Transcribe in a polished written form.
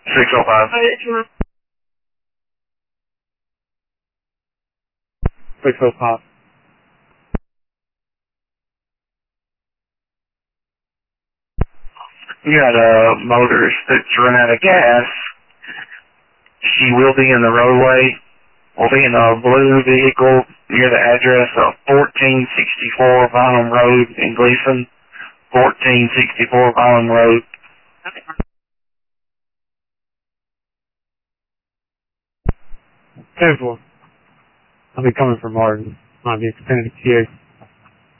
605. 605. You got a motorist that's run out of gas. She will be in the roadway. Will be in a blue vehicle near the address of 1464 Vineland Road in Gleason. 1464 Vineland Road. Careful. I'll be coming from Martin. Might be extended to you.